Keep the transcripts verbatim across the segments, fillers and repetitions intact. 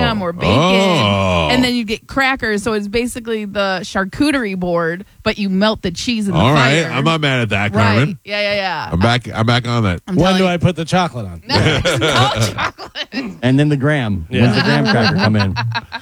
ham or bacon, Oh. and then you get crackers. So it's basically the charcuterie board, but you melt the cheese in the All fire. right, I'm not mad at that, Right? Carmen. Yeah, yeah, yeah. I'm back. I'm back on that. I'm When telling do you. I put the chocolate on? No chocolate. And then the graham. Yeah. When's the graham cracker come in?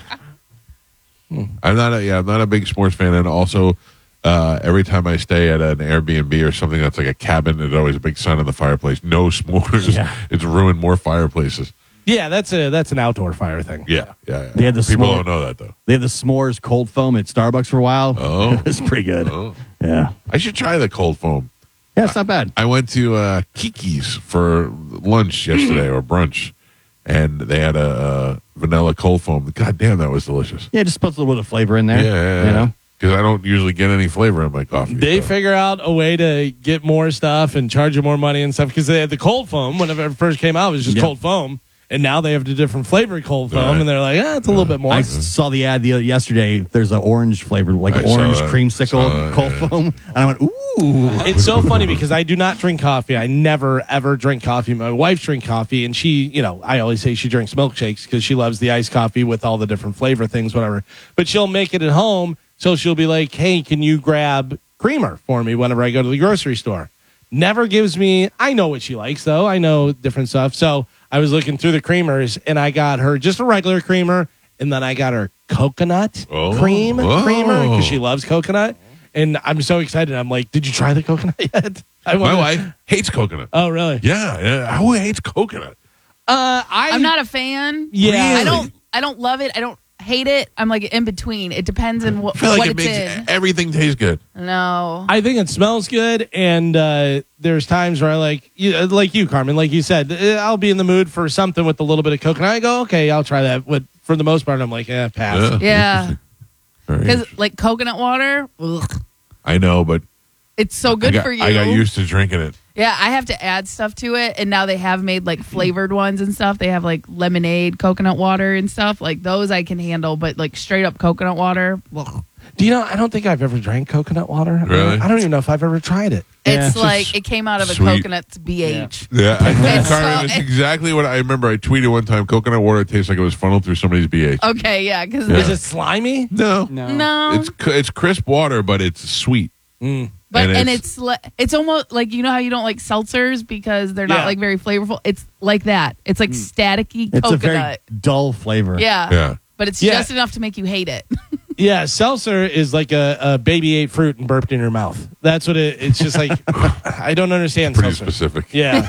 I'm not. A, yeah, I'm not a big s'mores fan, and also. Uh, every time I stay at an Airbnb or something that's like a cabin, there's always a big sign on the fireplace. No s'mores. Yeah. It's ruined more fireplaces. Yeah, that's a that's an outdoor fire thing. Yeah, yeah. yeah. They had the People s'more- don't know that though. They have the s'mores cold foam at Starbucks for a while. Oh. It's pretty good. Oh. Yeah. I should try the cold foam. Yeah, it's not bad. I went to uh, Kiki's for lunch yesterday or brunch, and they had a, a vanilla cold foam. God damn, that was delicious. Yeah, just puts a little bit of flavor in there. Yeah, yeah, You know? because I don't usually get any flavor in my coffee. They so. figure out a way to get more stuff and charge you more money and stuff because they had the cold foam. Whenever it first came out, it was just Yeah. cold foam. And now they have the different flavored cold foam. Right. And they're like, yeah, it's a little bit more. I saw the ad the other, yesterday. There's an orange flavor, like I an saw orange that. creamsicle Saw that, cold yeah. foam. And I went, ooh. It's so funny because I do not drink coffee. I never, ever drink coffee. My wife drinks coffee, and she, you know, I always say she drinks milkshakes because she loves the iced coffee with all the different flavor things, whatever. But she'll make it at home. So she'll be like, hey, can you grab creamer for me whenever I go to the grocery store? Never gives me, I know what she likes, though. I know different stuff. So I was looking through the creamers, and I got her just a regular creamer, and then I got her coconut Oh. cream Whoa. creamer because she loves coconut. And I'm so excited. I'm like, did you try the coconut yet? I My wanna- wife hates coconut. Oh, really? Yeah, yeah. Who hates coconut? Uh, I, I'm not a fan. Yeah. I Really? don't. I don't love it. I don't hate it. I'm like in between. It depends on what, I feel like what it it's makes in. everything taste good. No. I think it smells good, and uh, there's times where I like, you, like you, Carmen, like you said, uh, I'll be in the mood for something with a little bit of coconut. I go, okay, I'll try that. But for the most part, I'm like, eh, pass. Yeah. Yeah. Very Because interesting. like coconut water, ugh, I know, but it's so good I got, for you. I got used to drinking it. Yeah, I have to add stuff to it, and now they have made like flavored ones and stuff. They have like lemonade, coconut water, and stuff like those I can handle. But like straight up coconut water, ugh. Do you know? I don't think I've ever drank coconut water. Really? I don't even know if I've ever tried it. it's Yeah. like it came out of a Sweet. coconut's B H. Yeah, I, It's Carmen, so- it's exactly what I remember. I tweeted one time: coconut water tastes like it was funneled through somebody's B H. Okay, yeah, because Yeah. Is it slimy? No, No. no, it's c- it's crisp water, but it's sweet. Mm. but and and, it's- it's li- it's almost like you know how you don't like seltzers because they're not Yeah. like very flavorful. It's like that. It's like staticky It's a very coconut. dull flavor. Yeah, Yeah, but it's Yeah. just enough to make you hate it. Yeah, seltzer is like a, a baby ate fruit and burped in your mouth. That's what it. It's just like I don't understand pretty seltzer. specific. Yeah,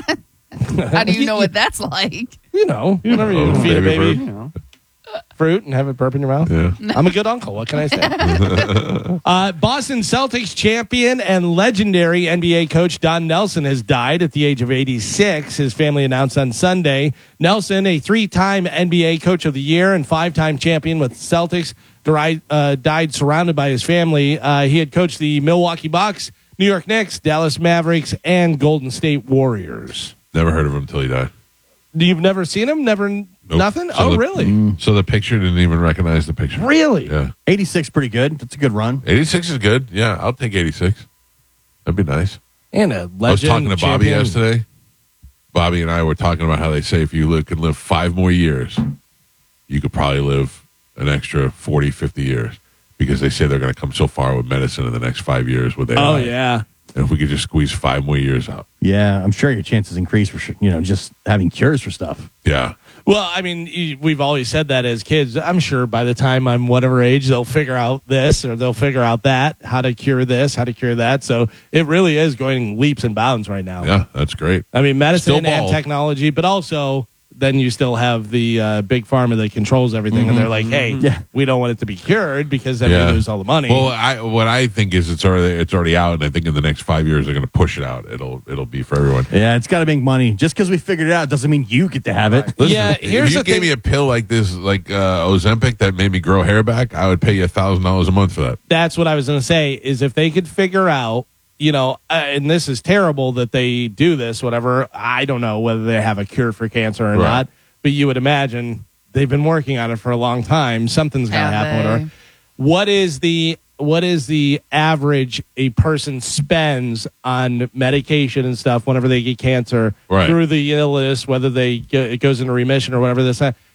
How do you know what that's like? you know, whenever you Oh, feed a baby baby fruit. You know. fruit and have it burp in your mouth. Yeah. I'm a good uncle. What can I say? uh, Boston Celtics champion and legendary N B A coach Don Nelson has died at the age of eighty-six. His family announced on Sunday. Nelson, a three-time N B A coach of the year and five-time champion with the Celtics, died, uh, died surrounded by his family. Uh, he had coached the Milwaukee Bucks, New York Knicks, Dallas Mavericks, and Golden State Warriors. Never heard of him until he died. You've never seen him? Never Nope. nothing? So oh, the- really? So the picture didn't even recognize the picture. Really? Yeah, eighty-six, pretty good. That's a good run. eighty-six is good. Yeah, I'll take eighty-six. That'd be nice. And a legend. I was talking to Bobby champion. yesterday. Bobby and I were talking about how they say if you live, can live five more years, you could probably live an extra forty, fifty years because they say they're going to come so far with medicine in the next five years with A I. Oh, yeah. And if we could just squeeze five more years out. Yeah, I'm sure your chances increase for sure, you know, just having cures for stuff. Yeah. Well, I mean, y- we've always said that as kids. I'm sure by the time I'm whatever age, they'll figure out this or they'll figure out that, how to cure this, how to cure that. So it really is going leaps and bounds right now. Yeah, that's great. I mean, medicine Still and bald. technology, but also then you still have the uh, big pharma that controls everything. And they're like, hey, Yeah. we don't want it to be cured because then Yeah. we lose all the money. Well, I what I think is it's already it's already out, and I think in the next five years they're going to push it out. It'll it'll be for everyone. Yeah, it's got to make money. Just because we figured it out doesn't mean you get to have it. Listen, Yeah, here's if you the gave thing- me a pill like this, like uh, Ozempic, that made me grow hair back, I would pay you a thousand dollars a month for that. That's what I was going to say is if they could figure out, you know, uh, and this is terrible that they do this, whatever. I don't know whether they have a cure for cancer or Right. not, but you would imagine they've been working on it for a long time. Something's got to Have happen with they? her. What is the what is the average a person spends on medication and stuff whenever they get cancer Right. through the illness, whether they go, it goes into remission or whatever this?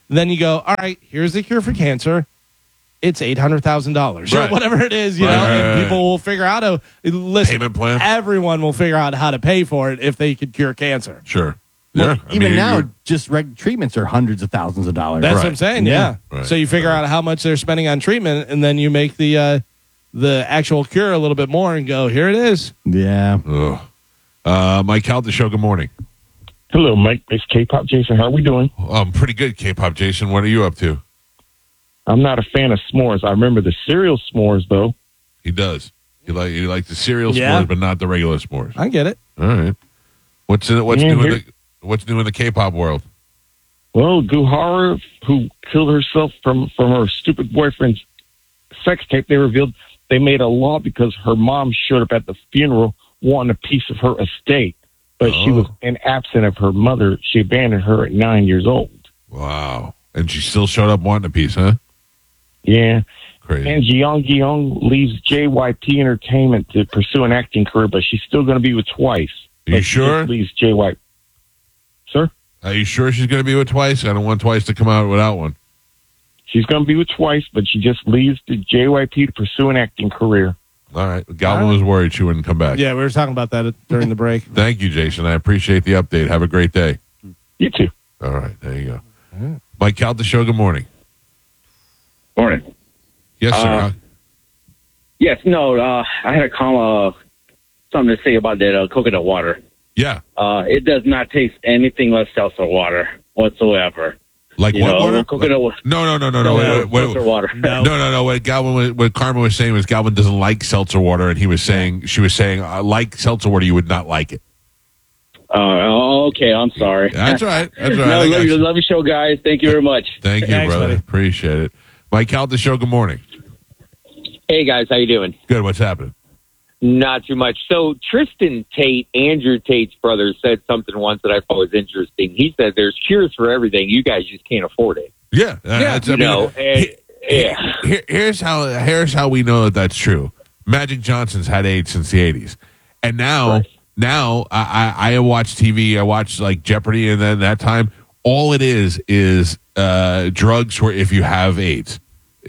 Then you go, all right, here's the cure for cancer. It's eight hundred thousand dollars or Right. whatever it is, you Right, know, right, and right. people will figure out a listen. Payment plan. Everyone will figure out how to pay for it if they could cure cancer. Sure. Well, Yeah. I even mean, now, you're- just reg- treatments are hundreds of thousands of dollars. That's Right. what I'm saying. Yeah. Yeah. Right. So you figure out how much they're spending on treatment, and then you make the uh, the actual cure a little bit more, and go, here it is. Yeah. Ugh. Uh, Mike Calta Show, good morning. Hello, Mike. It's K-pop Jason. How are we doing? Um, pretty good, K-pop Jason. What are you up to? I'm not a fan of s'mores. I remember the cereal s'mores, though. He does. You like you like the cereal Yeah. s'mores, but not the regular s'mores. I get it. All right. What's in, what's Yeah, new in here- the what's new in the K-pop world? Well, Guhara, who killed herself from, from her stupid boyfriend's sex tape, they revealed they made a law because her mom showed up at the funeral wanting a piece of her estate. But she Oh. was in absent of her mother. She abandoned her at nine years old. Wow. And she still showed up wanting a piece, huh? Yeah. Crazy. And Jeong Gi-young leaves J Y P Entertainment to pursue an acting career, but she's still going to be with Twice. Are you But she sure? just leaves J Y P. Sir? Are you sure she's going to be with Twice? I don't want Twice to come out without one. She's going to be with Twice, but she just leaves the J Y P to pursue an acting career. All right. Galvin was worried she wouldn't come back. Yeah, we were talking about that during the break. Thank you, Jason. I appreciate the update. Have a great day. You too. All right. There you go. Mike Calta Show, good morning. Morning. Yes, sir. Uh, Yes, no, uh, I had a call, uh, something to say about that uh, coconut water. yeah. Uh, it does not taste anything like seltzer water whatsoever. Like You what know, water? coconut water. No, no, no, no, no. No, Wait, wait, seltzer wait. water. No, no, no. What Galvin, was, what Carmen was saying was Galvin doesn't like seltzer water, and he was saying she was saying, I like seltzer water, you would not like it. Uh, okay, I'm sorry. That's right. That's right. No, I got love, you. you, love your show, guys. Thank you very much. Thank you, Thanks, brother. buddy. Appreciate it. Mike Calta Show, good morning. Hey guys, how you doing? Good. What's happening? Not too much. So Tristan Tate, Andrew Tate's brother, said something once that I thought was interesting. He said there's cures for everything. You guys just can't afford it. Yeah. Uh, that's- I You mean, know, and, he- yeah. Here, here's how here's how we know that that's true. Magic Johnson's had AIDS since the eighties, and now Right. now I, I I watch T V. I watch like Jeopardy, and then that time all it is is uh, drugs for if you have AIDS.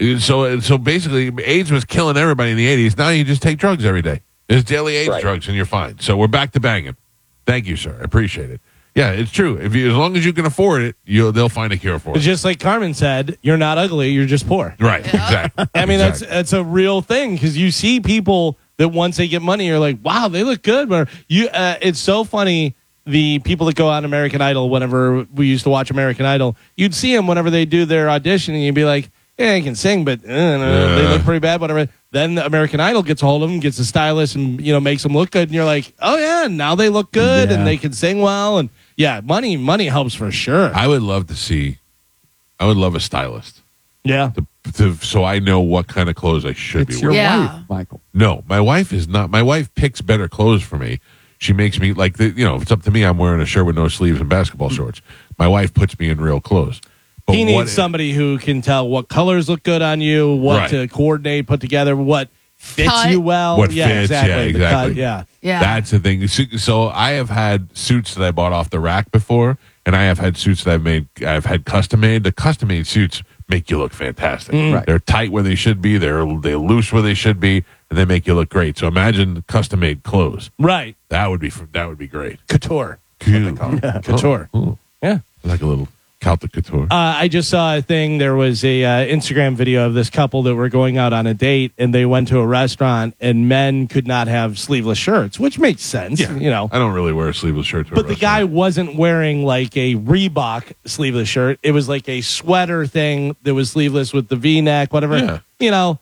So so basically, AIDS was killing everybody in the eighties. Now you just take drugs every day. There's daily AIDS Right. drugs, and you're fine. So we're back to banging. Thank you, sir. I appreciate it. Yeah, it's true. If you, as long as you can afford it, you they'll find a cure for But it. just like Carmen said, you're not ugly, you're just poor. Right. Exactly. I mean, that's Exactly. that's a real thing because you see people that once they get money, you're like, wow, they look good. But you, uh, it's so funny. The people that go on American Idol, whenever we used to watch American Idol, you'd see them whenever they do their audition, and you'd be like, yeah, they can sing, but uh, they Yeah. look pretty bad. Whatever. Then the American Idol gets a hold of them, gets a stylist, and you know makes them look good. And you're like, oh yeah, now they look good Yeah. and they can sing well. And yeah, money, money helps for sure. I would love to see. I would love a stylist yeah. to, to so I know what kind of clothes I should It's be your wearing. Yeah. wife, Michael. No, my wife is not. My wife picks better clothes for me. She makes me like the, you know. If it's up to me, I'm wearing a shirt with no sleeves and basketball shorts. My wife puts me in real clothes. But He needs what- somebody who can tell what colors look good on you, what Right. to coordinate, put together, what fits Cut. you well. What yeah, fits, exactly. yeah, The exactly. cut, yeah. Yeah. That's the thing. So- So I have had suits that I bought off the rack before, and I have had suits that I've made. I've had custom made. The custom made suits make you look fantastic. Right. They're tight where they should be. They're they're loose where they should be, and they make you look great. So imagine custom made clothes. Right. That would be that would be great. Couture. Cool. Couture. Oh, oh. Yeah. Like a little Celtic couture. Uh, I just saw a thing. There was a uh, Instagram video of this couple that were going out on a date, and they went to a restaurant, and men could not have sleeveless shirts, which makes sense. yeah, You know. I don't really wear a sleeveless shirt. To a But the guy restaurant. wasn't wearing like a Reebok sleeveless shirt. It was like a sweater thing that was sleeveless with the V-neck, whatever. Yeah. You know,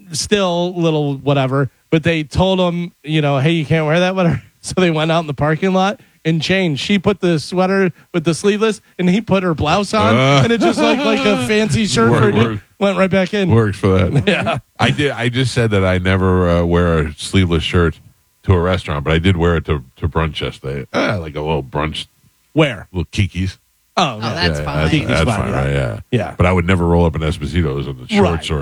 still little whatever. But they told him, you know, hey, you can't wear that, whatever. So they went out in the parking lot and changed. She put the sweater with the sleeveless, and he put her blouse on, Uh. and it just looked like a fancy shirt. Work, for a dude. work. Went right back in. works for that. Yeah. I did. I just said that I never uh, wear a sleeveless shirt to a restaurant, but I did wear it to, to brunch yesterday. Uh, like a little brunch, Where? little kikis. Oh, Oh, yeah. that's yeah, fine. That's, Kiki's that's fine, fine, yeah. right? Yeah. Yeah. But I would never roll up in Esposito's in the shorts Right. or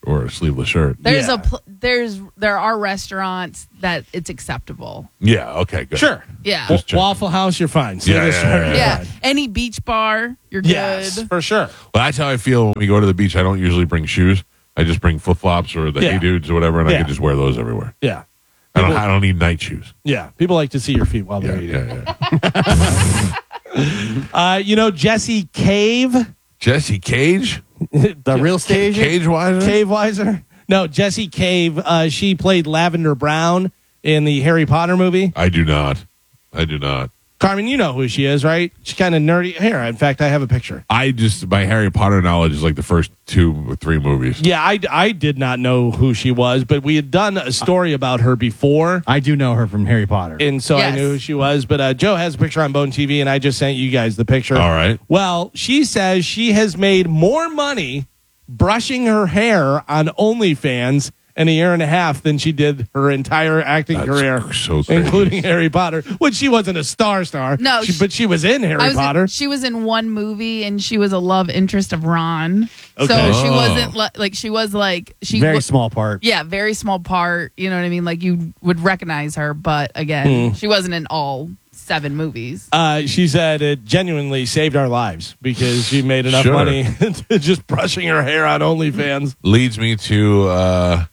or a sleeveless shirt. There's Yeah. a pl- there's there are restaurants that it's acceptable. Yeah. Okay. Good. Sure. Yeah. Just check. Waffle House, you're fine. Yeah, Sleeveless yeah, shirt, yeah, you're Yeah. fine. Any beach bar, you're Yes, good. for sure. Well, that's how I feel when we go to the beach. I don't usually bring shoes. I just bring flip flops or the Yeah. Hey Dudes or whatever, and I Yeah. can just wear those everywhere. Yeah. I don't. People- I don't need night shoes. Yeah. People like to see your feet while Yeah. they're eating. Yeah. yeah. Uh, you know, Jesse Cave, Jesse Cage. The real stage. Cage Weiser. Cave Weiser. No, Jesse Cave. Uh, she played Lavender Brown in the Harry Potter movie. I do not. I do not. Carmen, you know who she is, right? She's kind of nerdy. Here, in fact, I have a picture. I just my Harry Potter knowledge is like the first two or three movies. Yeah, I, I did not know who she was, but we had done a story about her before. I do know her from Harry Potter. And so Yes. I knew who she was. But uh, Joe has a picture on Bone T V, and I just sent you guys the picture. All right. Well, she says she has made more money brushing her hair on OnlyFans in a year and a half than she did her entire acting That's career, so crazy. including Harry Potter, which she wasn't a star star. No, she, she- but she was in Harry I was in- Potter. she was in one movie and she was a love interest of Ron. Okay. So she Oh. wasn't li- like she was like she Very wa- small part. Yeah, very small part. You know what I mean? Like you would recognize her, but again, Hmm. she wasn't in all seven movies. Uh, she said it genuinely saved our lives because she made enough Sure. money to just brushing her hair on OnlyFans. Leads me to uh,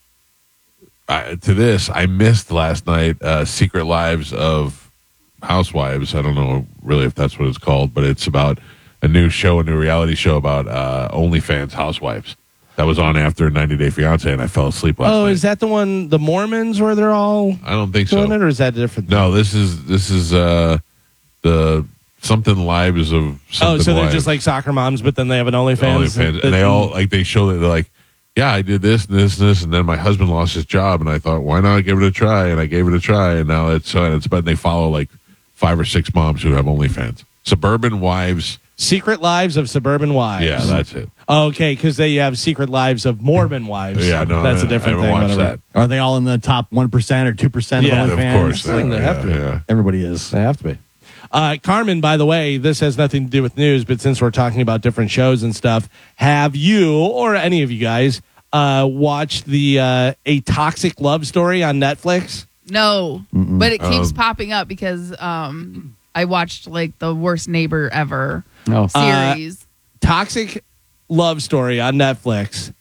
I, to this. I missed last night. Uh, Secret Lives of Housewives. I don't know really if that's what it's called, but it's about a new show, a new reality show about uh, OnlyFans housewives. That was on after ninety Day Fiance, and I fell asleep last Oh, night. is that the one, the Mormons, where they're all I don't think doing so. it, or is that a different? No, this is this is uh, the something lives of something Oh, so they're Lives. just like soccer moms, but then they have an OnlyFans. OnlyFans, and they all like they show that they're like, yeah, I did this and this and this, and then my husband lost his job, and I thought, why not give it a try? And I gave it a try, and now it's uh, it's but they follow like five or six moms who have OnlyFans. Suburban Wives. Secret Lives of Suburban Wives. Yeah, that's it. Okay, because they have Secret Lives of Mormon Wives. Yeah, no, that's I, a different I thing. haven't watched whatever. that. Are they all in the top one percent or two percent Yeah, of Of OnlyFans? course, I think they have to be. Yeah. Everybody is. They have to be. Uh, Carmen, by the way, this has nothing to do with news, but since we're talking about different shows and stuff, have you or any of you guys uh, watched the uh, A Toxic Love Story on Netflix? No, but it keeps Um, popping up because um, I watched like the worst neighbor ever No. Uh, series. Toxic Love Story on Netflix.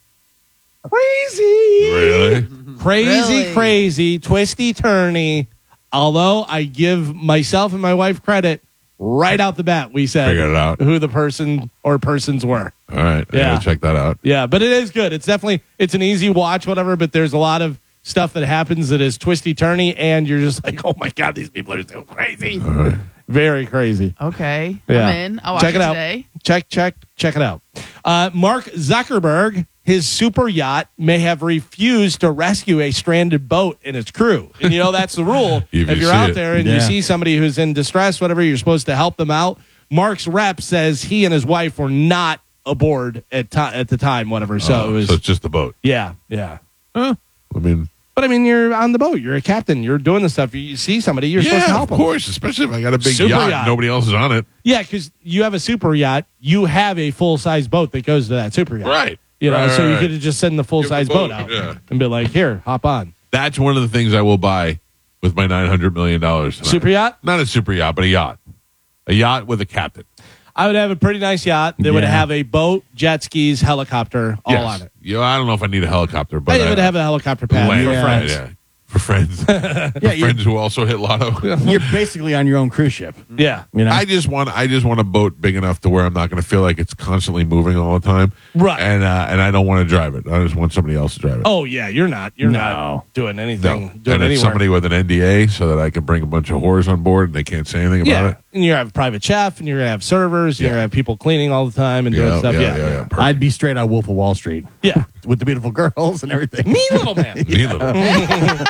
Crazy. Really? Crazy, Really? crazy, twisty, turny. Although I give myself and my wife credit, right out the bat, we said Figured it out. who the person or persons were. All right. I Yeah. gotta check that out. Yeah, but it is good. It's definitely it's an easy watch, whatever. But there's a lot of stuff that happens that is twisty, turny, and you're just like, oh my god, these people are so crazy, All right. very crazy. Okay, Yeah. I'm in. I'll watch Check it out. today. Check, check, check it out. Uh, Mark Zuckerberg, his super yacht may have refused to rescue a stranded boat and its crew. And you know, that's the rule. If if you you're see out it. there and you Yeah. see somebody who's in distress, whatever, you're supposed to help them out. Mark's rep says he and his wife were not aboard at, ti at the time, whatever. So Oh, it was, so it's just the boat. yeah, yeah. I mean, But I mean, you're on the boat. You're a captain. You're doing the stuff. You see somebody, you're supposed to yeah, help of them. course. Especially if I got a big Super yacht, yacht. nobody else is on it. Yeah, because you have a super yacht. You have a full size boat that goes to that super yacht. Right. You know, Right, so right, you right. could have just send the full size Give the boat, boat, out yeah. and be like, here, hop on. That's one of the things I will buy with my nine hundred million dollars. tonight. Super yacht? Not a super yacht, but a yacht. A yacht with a captain. I would have a pretty nice yacht that would Yeah. have a boat, jet skis, helicopter, all Yes. on it. You know, I don't know if I need a helicopter, but But it I, would have a helicopter pad land, for Yeah. friends. Yeah. For friends. Yeah, For you're, friends who also hit lotto. you're basically on your own cruise ship. Yeah. You know, I just want I just want a boat big enough to where I'm not going to feel like it's constantly moving all the time. Right. And uh, and I don't want to drive it. I just want somebody else to drive it. Oh, yeah, you're not. You're No. not doing no. anything. And Doing it's anywhere. somebody with an N D A so that I can bring a bunch of whores on board and they can't say anything about yeah. it. And you're going to have a private chef and you're going to have servers. You're Yeah. going to have people cleaning all the time and doing Yeah, stuff. yeah, Yeah. yeah, yeah. Perfect. I'd be straight out Wolf of Wall Street Yeah. with the beautiful girls and everything. Me little man. Neither.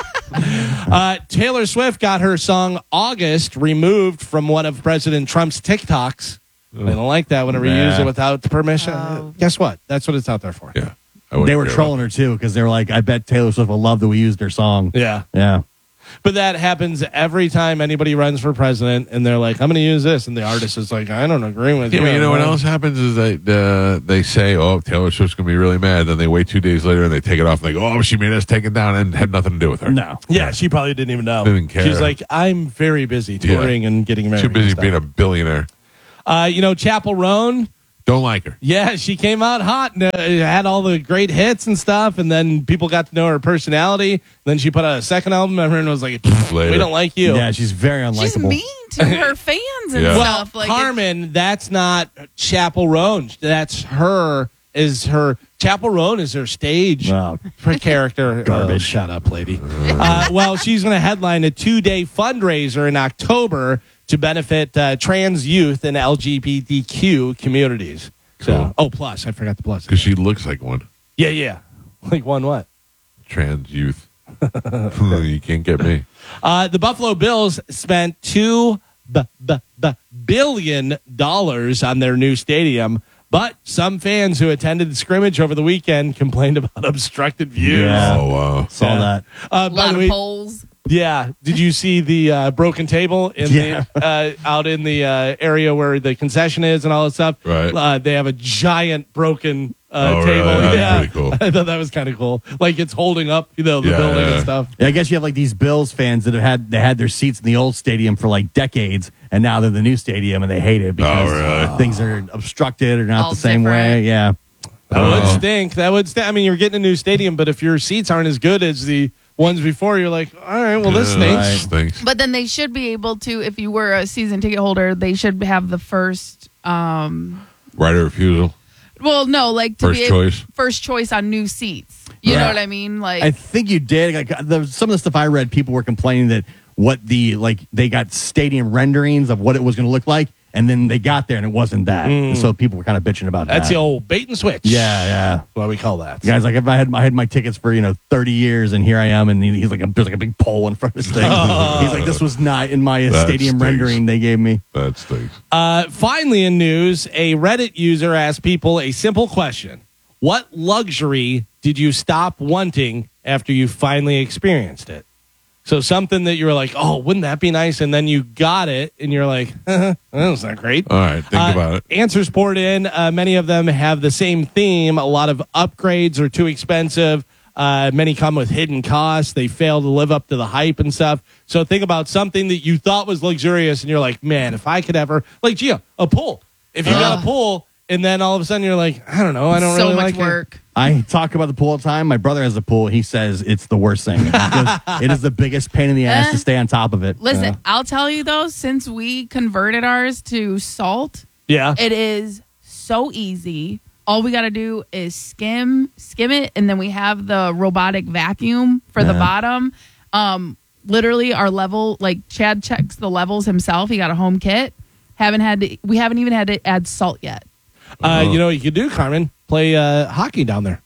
Uh, Taylor Swift got her song August removed from one of President Trump's TikToks. They don't like that whenever you Nah. use it without permission. Oh. Guess what? That's what it's out there for. Yeah. I wouldn't They were care trolling her too because they were like, "I bet Taylor Swift will love that we used her song." Yeah. Yeah, But that happens every time anybody runs for president, and they're like, "I'm going to use this," and the artist is like, "I don't agree with Yeah, you." but you know what man." else happens is that uh, they say, "Oh, Taylor Swift's gonna be really mad." Then they wait two days later and they take it off. And they go, "Oh, she made us take it down," and had nothing to do with her. No. Yeah, she probably didn't even know. Didn't care. She's like, "I'm very busy touring Yeah. and getting married." Too busy and stuff. being a billionaire. Uh, you know, Chapel Roan. Don't like her. Yeah, she came out hot and uh, had all the great hits and stuff, and then people got to know her personality. Then she put out a second album, and everyone was like, Later. "We don't like you." Yeah, she's very unlikable. She's mean to her fans and Yeah. Well, stuff. Like Carmen, that's not Chapel Roan. That's her. Is her Chapel Roan is her stage Wow. her character? Garbage. Oh, shut up, lady. uh, well, she's going to headline a two-day fundraiser in October to benefit uh, trans youth and L G B T Q communities. So, Cool. oh, plus I forgot the plus. Because she looks like one. Yeah, yeah. Like one what? Trans youth. You can't get me. Uh, the Buffalo Bills spent two b- b- b- billion dollars on their new stadium, but some fans who attended the scrimmage over the weekend complained about obstructed views. Yeah. Oh, wow. Saw Yeah. that. Uh, a by lot the of way, polls. yeah. Did you see the uh, broken table in Yeah. the uh, out in the uh, area where the concession is and all that stuff? Right. Uh, they have a giant broken uh, Oh, table. really? That's yeah, pretty cool. I thought that was kind of cool. Like it's holding up, you know, the Yeah, building yeah. and stuff. Yeah, I guess you have like these Bills fans that have had they had their seats in the old stadium for like decades, and now they're in the new stadium and they hate it because Oh, really? things are obstructed or not All the same different. way. Yeah. That Oh. would stink. That would stink. I mean, you're getting a new stadium, but if your seats aren't as good as the ones before, you're like, all right, well, this Yeah, stinks. that stinks. But then they should be able to, if you were a season ticket holder, they should have the first. Um, Right of refusal. well, no, like to First be able- choice. first choice on new seats. You know Right. what I mean? Like I think you did. Like the, some of the stuff I read, people were complaining that what the like they got stadium renderings of what it was going to look like, and then they got there and it wasn't that. And so people were kind of bitching about That's that. the old bait and switch. yeah, yeah. That's what we call that. Guys, like if I had my, I had my tickets for you know thirty years, and here I am, and he, he's like a, there's like a big pole in front of his thing. He's like, this was not in my uh, That stadium stinks. rendering they gave me. That stinks. Uh, finally, in news, a Reddit user asked people a simple question: what luxury did you stop wanting after you finally experienced it? So something that you were like, oh, wouldn't that be nice? And then you got it, and you're like, that's not great. All right, think Uh, about it. Answers poured in. Uh, many of them have the same theme. A lot of upgrades are too expensive. Uh, many come with hidden costs. They fail to live up to the hype and stuff. So think about something that you thought was luxurious, and you're like, man, if I could ever, like, Gio, a pool. If you got a Ugh. pool, and then all of a sudden you're like, I don't know, I don't so really much like work. I talk about the pool all the time. My brother has a pool. He says it's the worst thing. He goes, it is the biggest pain in the ass Eh. to stay on top of it. Listen, Yeah. I'll tell you though, since we converted ours to salt, it. Yeah. it is so easy. All we got to do is skim, skim it, and then we have the robotic vacuum for the Yeah. bottom. Um, literally, our level, like Chad checks the levels himself. He got a home kit. Haven't had to. We haven't even had to add salt yet. Uh, you know what you could do, Carmen? Play uh, hockey down there.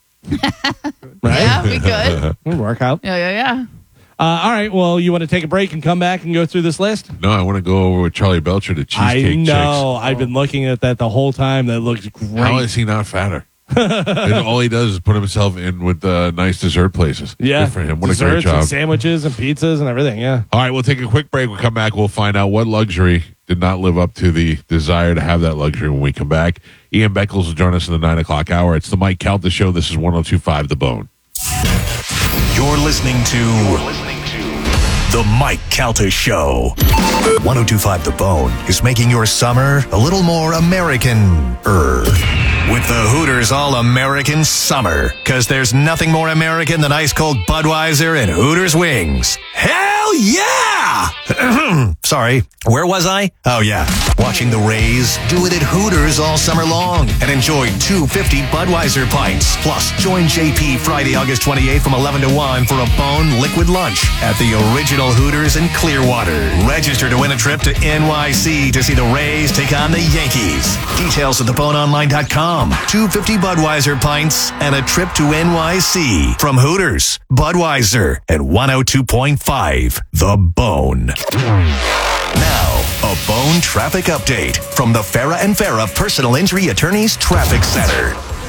Right? Yeah, we could. It'll work out. Yeah, yeah, yeah. Uh, all right. Well, you want to take a break and come back and go through this list? No, I want to go over with Charlie Belcher to I Cheesecake know. I've been looking at that the whole time. That looks Chicks. How great. is he not fatter? And all he does is put himself in with uh, nice dessert places. Yeah. Good for him. What Desserts a great job. And sandwiches and pizzas and everything. Yeah. All right, we'll take a quick break. We'll come back. We'll find out what luxury did not live up to the desire to have that luxury when we come back. Ian Beckles will join us in the nine o'clock hour. It's the Mike Calta Show. This is one oh two point five The Bone. You're listening to The Mike Calta Show. one oh two point five The Bone is making your summer a little more American-er. With the Hooters All-American Summer. Because there's nothing more American than ice-cold Budweiser and Hooters wings. Hell yeah! Sorry, where was I? Oh yeah, watching the Rays do it at Hooters all summer long. And enjoy two fifty Budweiser pints. Plus, join J P Friday, August twenty-eighth from eleven to one for a Bone Liquid Lunch at the original Hooters in Clearwater. Register to win a trip to N Y C to see the Rays take on the Yankees. Details at the bone online dot com. two fifty Budweiser pints and a trip to N Y C from Hooters, Budweiser, and one oh two point five The Bone. Now, a Bone traffic update from the Farah and Farah Personal Injury Attorneys Traffic Center. A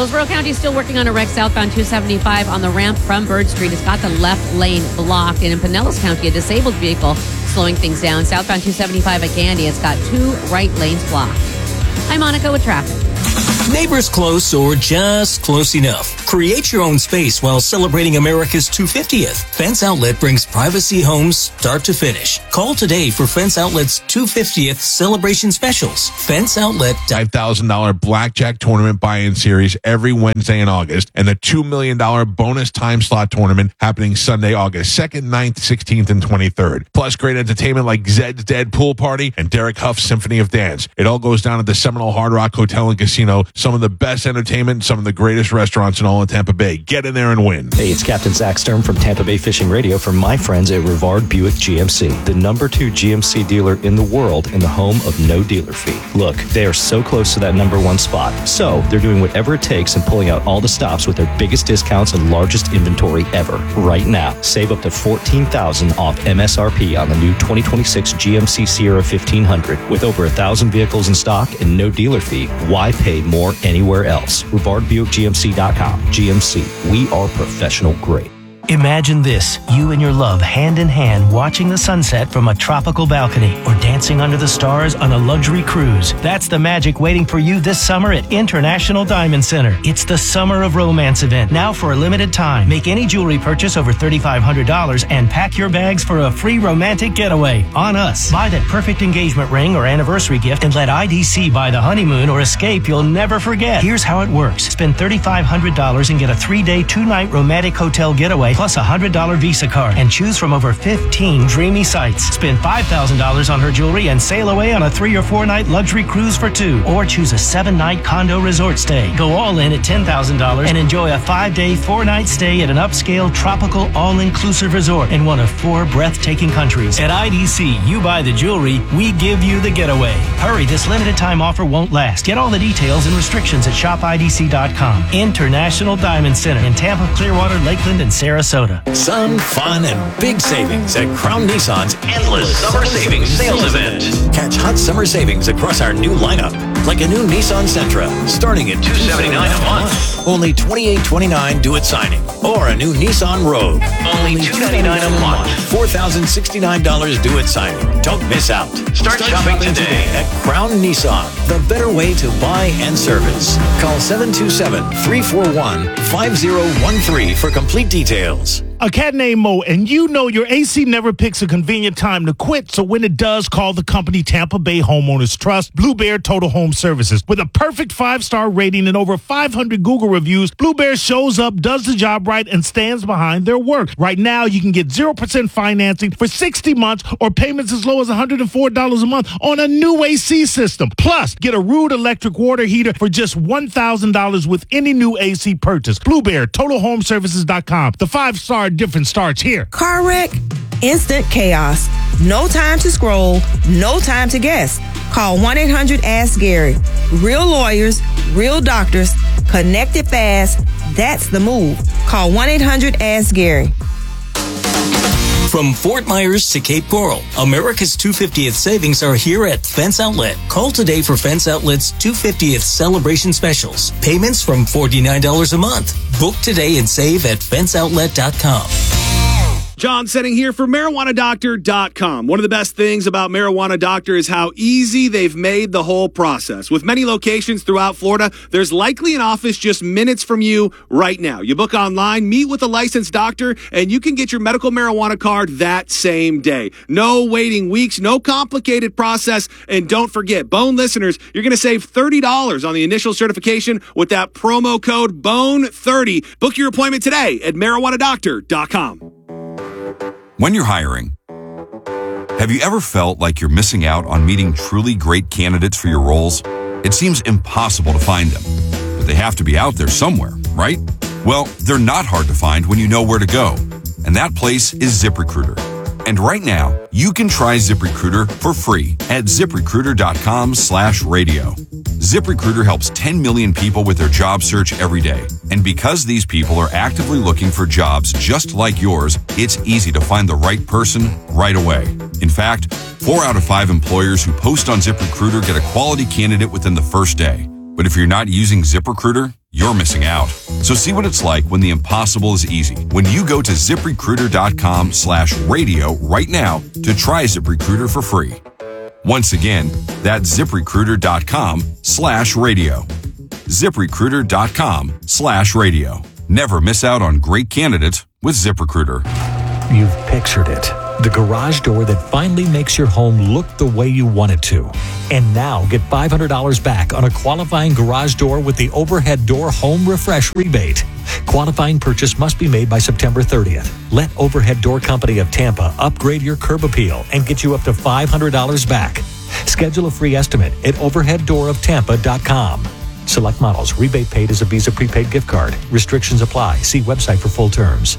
Hillsborough County is still working on a wreck southbound two seventy-five on the ramp from Bird Street. It's got the left lane blocked. And in Pinellas County, a disabled vehicle slowing things down. Southbound two seventy-five at Gandy, it's got two right lanes blocked. I'm Monica with traffic. Neighbors close or just close enough. Create your own space while celebrating America's two hundred fiftieth. Fence Outlet brings privacy homes start to finish. Call today for Fence Outlet's two hundred fiftieth celebration specials. Fence Outlet. five thousand dollars blackjack tournament buy-in series every Wednesday in August, and the two million dollars bonus time slot tournament happening Sunday, August second, ninth, sixteenth, and twenty-third. Plus great entertainment like Zed's Dead Pool Party and Derek Huff's Symphony of Dance. It all goes down at the Seminole Hard Rock Hotel and Casino. Some of the best entertainment, some of the greatest restaurants in all of Tampa Bay. Get in there and win. Hey, it's Captain Zach Stern from Tampa Bay Fishing Radio for my friends at Rivard Buick G M C, the number two G M C dealer in the world and the home of no dealer fee. Look, they are so close to that number one spot. So they're doing whatever it takes and pulling out all the stops with their biggest discounts and largest inventory ever. Right now, save up to fourteen thousand dollars off M S R P on the new twenty twenty-six G M C Sierra fifteen hundred. With over a thousand vehicles in stock and no dealer fee, why pay more anywhere else? Rivard Buick G M C dot com. G M C, we are professional grade. Imagine this, you and your love hand in hand watching the sunset from a tropical balcony or dancing under the stars on a luxury cruise. That's the magic waiting for you this summer at International Diamond Center. It's the Summer of Romance event, now for a limited time. Make any jewelry purchase over three thousand five hundred dollars and pack your bags for a free romantic getaway on us. Buy that perfect engagement ring or anniversary gift and let I D C buy the honeymoon or escape you'll never forget. Here's how it works. Spend three thousand five hundred dollars and get a three-day, two-night romantic hotel getaway plus a one hundred dollars Visa card and choose from over fifteen dreamy sites. Spend five thousand dollars on her jewelry and sail away on a three or four night luxury cruise for two, or choose a seven night condo resort stay. Go all in at ten thousand dollars and enjoy a five day, four night stay at an upscale tropical all-inclusive resort in one of four breathtaking countries. At I D C, you buy the jewelry, we give you the getaway. Hurry, this limited time offer won't last. Get all the details and restrictions at shop I D C dot com. International Diamond Center in Tampa, Clearwater, Lakeland, and Sarasota. Sun, fun, and big savings at Crown Nissan's endless summer savings sales event. Catch hot summer savings across our new lineup, like a new Nissan Sentra, starting at two hundred seventy-nine dollars a month, only twenty-eight twenty-nine due at signing, or a new Nissan Rogue, only two hundred ninety-nine dollars a month, four thousand sixty-nine dollars due at signing. Don't miss out. Start, Start shopping, shopping today at Crown Nissan, the better way to buy and service. Call seven two seven, three four one, five zero one three for complete details. A cat named Mo, and you know your A C never picks a convenient time to quit, so when it does, call the company Tampa Bay Homeowners Trust, Blue Bear Total Home Services. With a perfect five-star rating and over five hundred Google reviews, Blue Bear shows up, does the job right, and stands behind their work. Right now, you can get zero percent financing for sixty months or payments as low as one hundred four dollars a month on a new A C system. Plus, get a Rude electric water heater for just one thousand dollars with any new A C purchase. Blue Bear Total Home Services dot com. The five-star difference starts here. Car wreck, instant chaos. No time to scroll, no time to guess. Call one eight hundred ask Gary. Real lawyers, real doctors, connected fast. That's the move. Call one eight hundred ask Gary. From Fort Myers to Cape Coral, America's two hundred fiftieth savings are here at Fence Outlet. Call today for Fence Outlet's two hundred fiftieth celebration specials. Payments from forty-nine dollars a month. Book today and save at fence outlet dot com. John Setting here for marijuana doctor dot com. One of the best things about Marijuana Doctor is how easy they've made the whole process. With many locations throughout Florida, there's likely an office just minutes from you right now. You book online, meet with a licensed doctor, and you can get your medical marijuana card that same day. No waiting weeks, no complicated process, and don't forget, Bone listeners, you're going to save thirty dollars on the initial certification with that promo code B O N E thirty. Book your appointment today at marijuana doctor dot com. When you're hiring, have you ever felt like you're missing out on meeting truly great candidates for your roles? It seems impossible to find them, but they have to be out there somewhere, right? Well, they're not hard to find when you know where to go, and that place is ZipRecruiter. And right now, you can try ZipRecruiter for free at ZipRecruiter.com slash radio. ZipRecruiter helps ten million people with their job search every day. And because these people are actively looking for jobs just like yours, it's easy to find the right person right away. In fact, four out of five employers who post on ZipRecruiter get a quality candidate within the first day. But if you're not using ZipRecruiter, you're missing out. So see what it's like when the impossible is easy. When you go to ZipRecruiter.com slash radio right now to try ZipRecruiter for free. Once again, that's ZipRecruiter.com slash radio. ZipRecruiter.com slash radio. Never miss out on great candidates with ZipRecruiter. You've pictured it. The garage door that finally makes your home look the way you want it to. And now get five hundred dollars back on a qualifying garage door with the Overhead Door Home Refresh rebate. Qualifying purchase must be made by September thirtieth. Let Overhead Door Company of Tampa upgrade your curb appeal and get you up to five hundred dollars back. Schedule a free estimate at overhead door of tampa dot com. Select models. Rebate paid as a Visa prepaid gift card. Restrictions apply. See website for full terms.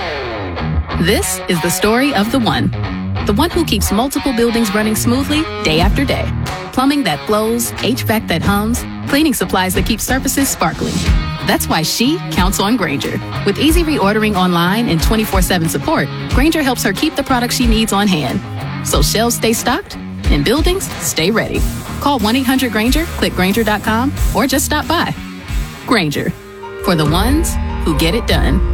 This is the story of the one. The one who keeps multiple buildings running smoothly day after day. Plumbing that flows, H V A C that hums, cleaning supplies that keep surfaces sparkling. That's why she counts on Grainger. With easy reordering online and twenty-four seven support, Grainger helps her keep the products she needs on hand. So shelves stay stocked and buildings stay ready. Call one eight hundred Grainger, click Grainger dot com, or just stop by. Grainger, for the ones who get it done.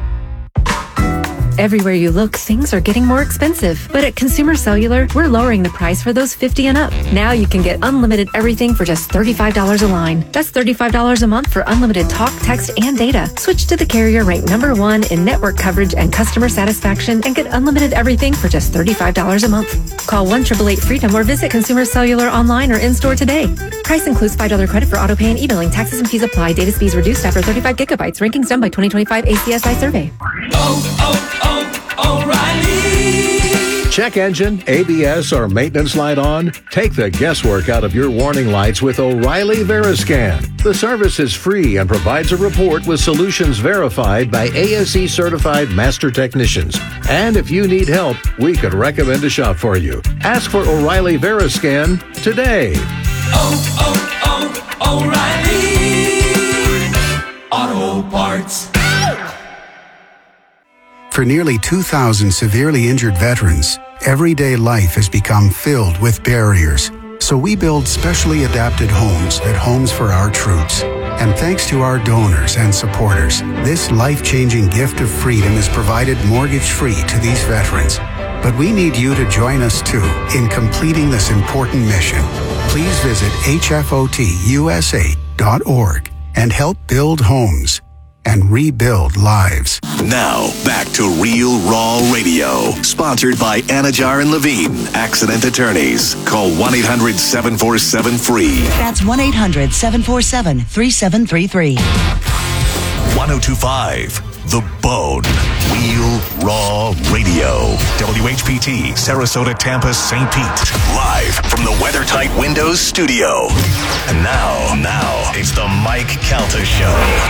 Everywhere you look, things are getting more expensive. But at Consumer Cellular, we're lowering the price for those fifty and up. Now you can get unlimited everything for just thirty-five dollars a line. That's thirty-five dollars a month for unlimited talk, text, and data. Switch to the carrier ranked number one in network coverage and customer satisfaction and get unlimited everything for just thirty-five dollars a month. Call one eight eight eight freedom or visit Consumer Cellular online or in-store today. Price includes five dollars credit for auto pay and e-billing. Taxes and fees apply. Data speeds reduced after thirty-five gigabytes. Rankings done by twenty twenty-five A C S I survey. Oh, oh, oh, O'Reilly. Check engine, A B S, or maintenance light on? Take the guesswork out of your warning lights with O'Reilly Veriscan. The service is free and provides a report with solutions verified by A S E certified master technicians. And if you need help, we could recommend a shop for you. Ask for O'Reilly Veriscan today. Oh, oh, oh, O'Reilly Auto Parts. For nearly two thousand severely injured veterans, everyday life has become filled with barriers. So we build specially adapted homes at Homes for Our Troops. And thanks to our donors and supporters, this life-changing gift of freedom is provided mortgage-free to these veterans. But we need you to join us, too, in completing this important mission. Please visit H F O T U S A dot org and help build homes and rebuild lives. Now, back to Real Raw Radio, sponsored by Anajar and Levine, accident attorneys. Call one eight hundred seven four seven free. That's one eight hundred seven four seven three seven three three. one oh two point five The Bone. Real Raw Radio. W H P T, Sarasota, Tampa, Saint Pete. Live from the WeatherTight Windows studio. And now, now, it's the Mike Calta Show.